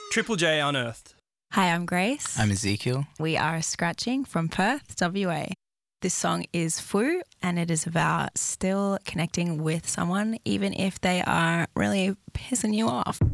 Triple J Unearthed. Hi, I'm Grace. I'm Ezekiel. We are Scratching from Perth, WA. This song is Foo, and it is about still connecting with someone even if they are really pissing you off.